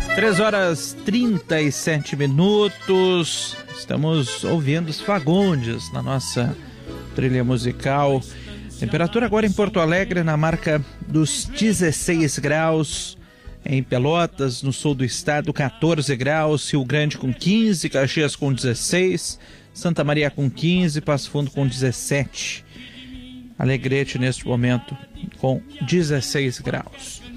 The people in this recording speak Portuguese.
3h37. Estamos ouvindo os Fagundes na nossa trilha musical. Temperatura agora em Porto Alegre na marca dos 16 graus. Em Pelotas, no sul do estado, 14 graus. Rio Grande com 15, Caxias com 16, Santa Maria com 15, Passo Fundo com 17. Alegrete neste momento com 16 graus.